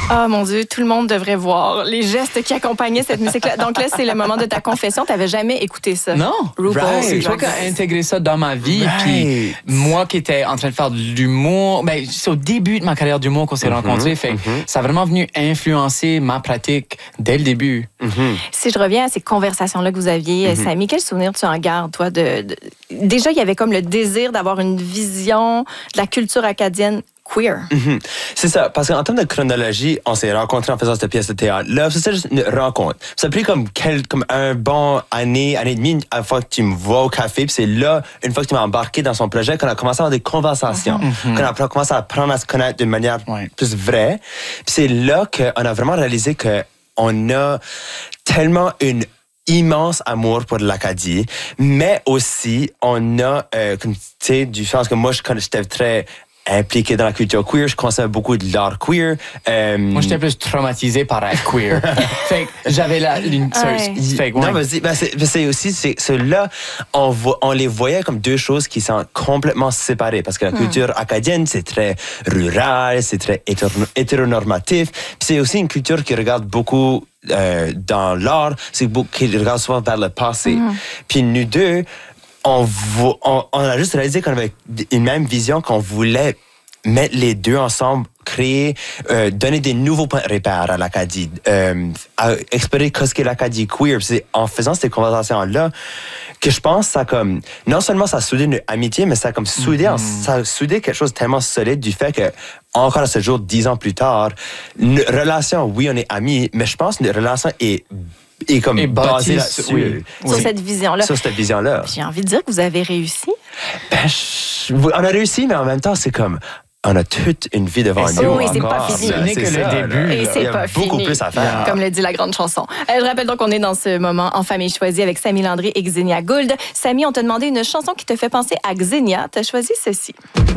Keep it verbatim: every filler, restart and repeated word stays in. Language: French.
Oh mon Dieu, tout le monde devrait voir les gestes qui accompagnaient cette musique-là. Donc là, c'est le moment de ta confession. Tu n'avais jamais écouté ça. Non. RuPaul's C'est toi Drag qui as Race. intégré ça dans ma vie. Right. Puis moi qui étais en train de faire de l'humour, ben, c'est au début de ma carrière d'humour qu'on s'est Mm-hmm, rencontrés. Fait que mm-hmm. ça a vraiment venu influencer ma pratique dès le début. Mm-hmm. Si je reviens à ces conversations-là que vous aviez, Mm-hmm. Samy, quel souvenir tu en gardes, toi? De, de... Déjà, il y avait comme le désir d'avoir une vision de la culture acadienne queer. Mm-hmm. C'est ça, parce qu'en termes de chronologie, on s'est rencontrés en faisant cette pièce de théâtre. Là, c'est juste une rencontre. Ça a pris comme, quel, comme un bon année, année et demie, à la fois que tu me vois au café, puis c'est là, une fois que tu m'as embarqué dans son projet, qu'on a commencé à avoir des conversations, Mm-hmm. qu'on a commencé à apprendre à se connaître d'une manière Ouais. plus vraie. Puis c'est là qu'on a vraiment réalisé qu'on a tellement une immense amour pour l'Acadie, mais aussi on a, euh, comme tu sais, du sens que moi, je connais- j'étais très impliqué dans la culture queer, je consommais beaucoup de l'art queer. Euh, Moi, j'étais plus traumatisé par être queer. Fait que j'avais la... Une, Ouais. fait que, ouais. Non, mais c'est, ben c'est, ben c'est aussi, c'est, ceux-là, on, vo- on les voyait comme deux choses qui sont complètement séparées. Parce que la culture acadienne, c'est très rural, c'est très hétéro- hétéronormatif. Puis c'est aussi une culture qui regarde beaucoup euh, dans l'art, c'est beaucoup, qui regarde souvent vers le passé. Puis nous deux, on, vo- on, on a juste réalisé qu'on avait une même vision, qu'on voulait mettre les deux ensemble, créer, euh, donner des nouveaux points de repère à l'Acadie, euh, à explorer ce qu'est l'Acadie queer. Puis c'est en faisant ces conversations-là que je pense que ça comme, non seulement ça a soudé une amitié, mais ça a comme soudé, en- ça a soudé quelque chose de tellement solide du fait que, encore à ce jour, dix ans plus tard, une relation, oui, on est amis, mais je pense que notre relation est, est comme Et bâtie basée sur- là-dessus. oui. Sur Oui. cette vision-là. Sur cette vision-là. J'ai envie de dire que vous avez réussi. Ben, je- on a réussi, mais en même temps, c'est comme, on a toute une vie devant Et nous. c'est- oui, c'est encore. pas fini. Là, Ce n'est c'est que le ça, début, là. là. Et Il c'est y a pas beaucoup fini. plus à faire. Comme le dit la grande chanson. Euh, je rappelle donc qu'on est dans ce moment en famille choisie avec Samy Landry et Xenia Gould. Samy, on t'a demandé une chanson qui te fait penser à Xenia. T'as choisi ceci.